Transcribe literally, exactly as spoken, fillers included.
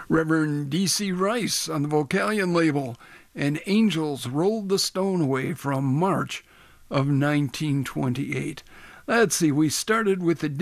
Reverend D C Rice on the Vocalion label, and Angels Rolled the Stone Away from March of nineteen twenty-eight. Let's see, we started with the